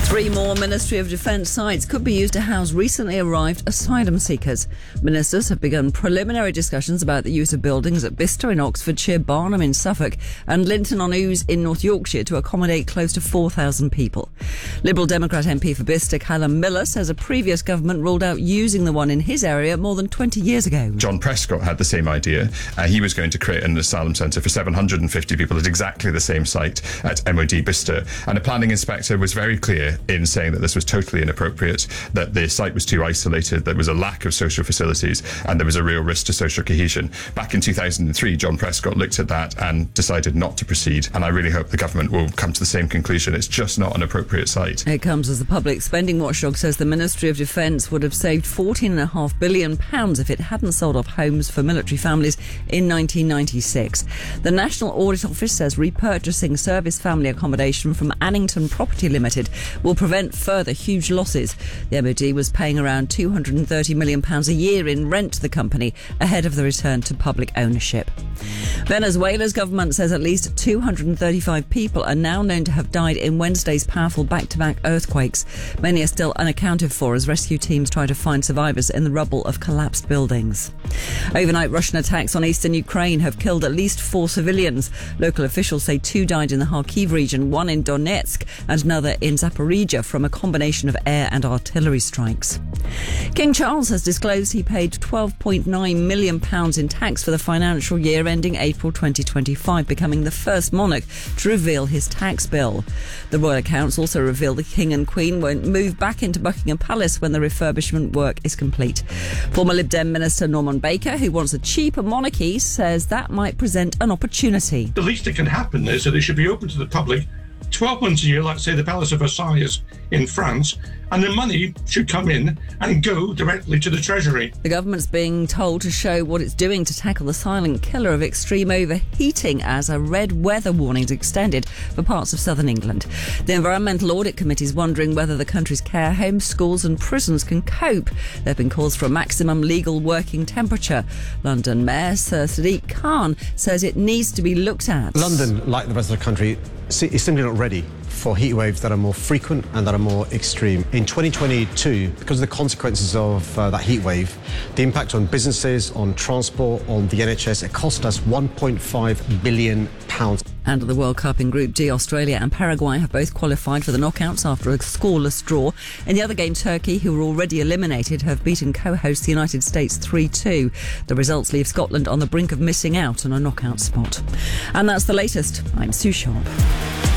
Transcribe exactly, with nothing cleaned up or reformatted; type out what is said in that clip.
Three more Ministry of Defence sites could be used to house recently arrived asylum seekers. Ministers have begun preliminary discussions about the use of buildings at Bicester in Oxfordshire, Barnham in Suffolk and Linton-on-Ouse in North Yorkshire to accommodate close to four thousand people. Liberal Democrat M P for Bicester, Callum Miller, says a previous government ruled out using the one in his area more than twenty years ago. John Prescott had the same idea. Uh, he was going to create an asylum centre for seven hundred fifty people at exactly the same site at M O D Bicester. And a planning inspector was very clear in saying that this was totally inappropriate, that the site was too isolated, there was a lack of social facilities, and there was a real risk to social cohesion. Back in two thousand three, John Prescott looked at that and decided not to proceed, and I really hope the government will come to the same conclusion. It's just not an appropriate site. It comes as the public spending watchdog says the Ministry of Defence would have saved fourteen point five billion pounds if it hadn't sold off homes for military families in nineteen ninety-six. The National Audit Office says repurchasing service family accommodation from Annington Property Limited will prevent further huge losses. The M O D was paying around two hundred thirty million pounds a year in rent to the company ahead of the return to public ownership. Venezuela's government says at least two hundred thirty-five people are now known to have died in Wednesday's powerful back-to-back earthquakes. Many are still unaccounted for as rescue teams try to find survivors in the rubble of collapsed buildings. Overnight Russian attacks on eastern Ukraine have killed at least four civilians. Local officials say two died in the Kharkiv region, one in Donetsk and another in Zaporizhia from a combination of air and artillery strikes. King Charles has disclosed he paid twelve point nine million pounds in tax for the financial year ending April twenty twenty-five, becoming the first monarch to reveal his tax bill. The royal accounts also reveal the King and Queen won't move back into Buckingham Palace when the refurbishment work is complete. Former Lib Dem Minister Norman Baker, who wants a cheaper monarchy, says that might present an opportunity. The least that can happen is that it should be open to the public twelve months a year, like, say, the Palace of Versailles in France, and the money should come in and go directly to the Treasury. The government's being told to show what it's doing to tackle the silent killer of extreme overheating as a red weather warning is extended for parts of southern England. The Environmental Audit Committee is wondering whether the country's care homes, schools and prisons can cope. There have been calls for a maximum legal working temperature. London Mayor Sir Sadiq Khan says it needs to be looked at. London, like the rest of the country, is simply not ready for heat waves that are more frequent and that are more extreme. In twenty twenty-two, because of the consequences of uh, that heat wave, the impact on businesses, on transport, on the N H S, it cost us one point five billion pounds. And at the World Cup in Group D, Australia and Paraguay have both qualified for the knockouts after a scoreless draw. In the other game, Turkey, who were already eliminated, have beaten co-host the United States three two. The results leave Scotland on the brink of missing out on a knockout spot. And that's the latest. I'm Sue Sharp.